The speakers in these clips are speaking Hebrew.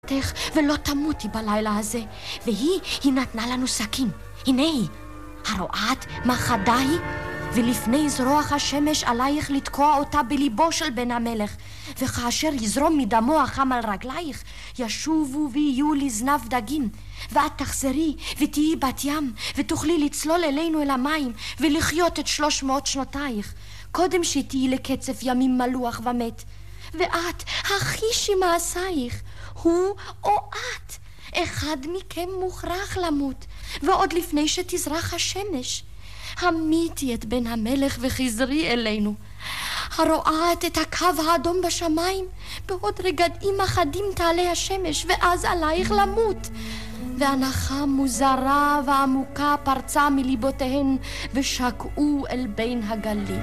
תורתך ולא תמותי בלילה הזה. והיא נתנה לנו סכין. הנה היא. הרועעת מה חדה היא, ולפני זרוח השמש עלייך לתקוע אותה בליבו של בן המלך, וכאשר יזרום מדמו החם על רגלייך, ישובו ויהיו לזנב דגים, ואת תחזרי ותהיי בת ים, ותוכלי לצלול אלינו אל המים ולחיות את 300 שנותייך, קודם שתהיי לקצף ימים מלוח ומת. ואת, החישי מעשייך, הוא או את, אחד מכם מוכרח למות, ועוד לפני שתזרח השמש. המיתי את בן המלך וחזרי אלינו. הרועעת את הקו האדום בשמיים, בעוד רגעים אחדים תעלה השמש, ואז עלייך למות. והנחה מוזרה ועמוקה פרצה מליבותיהן, ושקעו אל בין הגלים.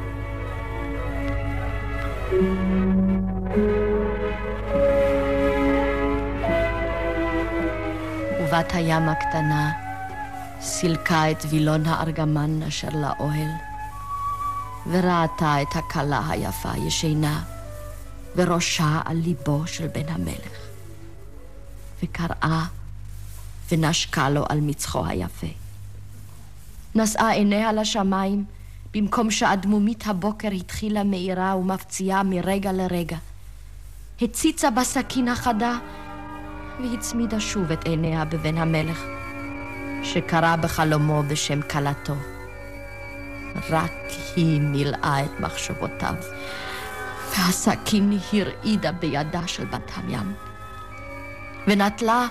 ובת הים הקטנה סילקה את וילון הארגמן אשר לאוהל, וראתה את הכלה היפה ישנה וראשה על ליבו של בן המלך, וקראה ונשקה לו על מצחו היפה. נשאה עיניה לשמיים, במקום שהדמומית הבוקר התחילה מאירה ומפציעה מרגע לרגע. הציצה בסכין החדה והצמידה שוב את עיניה בבן המלך, שקרא בחלומו בשם כלתו. רק היא מילאה את מחשבותיו, והסכין הרעידה בידה של בת הים, ונטלה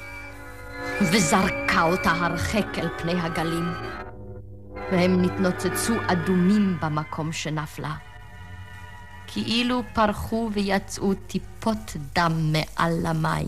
וזרקה אותה הרחק אל פני הגלים, והם נתנוצצו אדומים במקום שנפלה, כאילו פרחו ויצאו טיפות דם מעל המים.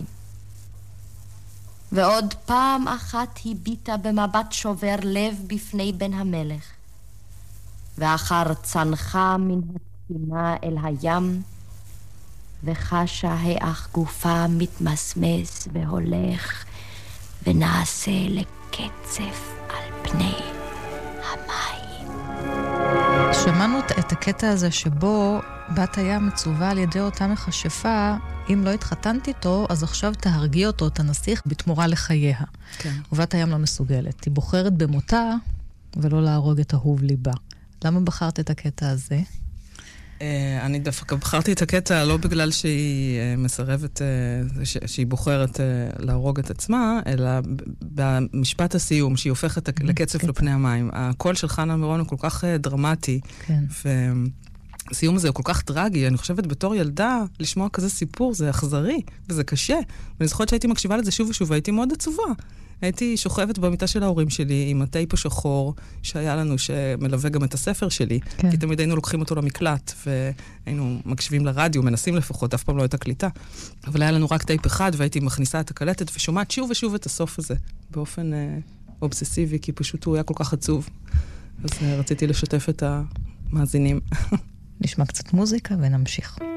ועוד פעם אחת הביטה במבט שובר לב בפני בן המלך, ואחר צנחה מן הספינה אל הים, וחשה האח גופה מתמסמס והולך, ונעשה לקצף על פני המים. שמענו את הקטע הזה שבו בת הים מצווה על ידי אותה מכשפה, אם לא התחתנת איתו, אז עכשיו תהרגי אותו, תנסיך, בתמורה לחייה. כן. ובת הים לא מסוגלת. היא בוחרת במותה, ולא להרוג את אהוב ליבה. למה בחרת את הקטע הזה? אני דווקא בחרתי את הקטע לא בגלל שהיא מסרבת, שהיא בוחרת להרוג את עצמה, אלא במשפט הסיום, שהיא הופכת לקצף לפני המים. הקול של חנה מירון הוא כל כך דרמטי, הסיום הזה הוא כל כך טרגי. אני חושבת בתור ילדה, לשמוע כזה סיפור, זה אכזרי, וזה קשה. ואני זוכרת שהייתי מקשיבה לזה שוב ושוב, והייתי מאוד עצובה. הייתי שוכבת במיטה של ההורים שלי, עם הטייפ השחור, שהיה לנו, שמלווה גם את הספר שלי. כן. כי תמיד היינו לוקחים אותו למקלט, והיינו מקשיבים לרדיו, מנסים לפחות, אף פעם לא הייתה קליטה. אבל היה לנו רק טייפ אחד, והייתי מכניסה את הקלטת, ושומעת שוב ושוב את הסוף הזה, באופן אובססיבי, כי פשוט הוא היה כל כך עצוב. אז רציתי לשתף את המאזינים. נשמע קצת מוזיקה ונמשיך.